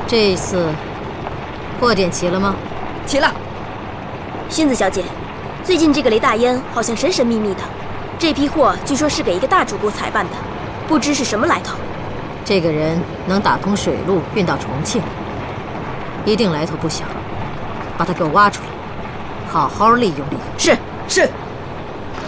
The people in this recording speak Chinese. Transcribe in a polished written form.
这一次货点齐了吗？ 齐了。 薰子小姐，最近这个雷大烟好像神神秘秘的，这批货据说是给一个大主顾采办的，不知是什么来头。 这个人能打通水路运到重庆，一定来头不小，把他给我挖出来，好好利用利用。 是。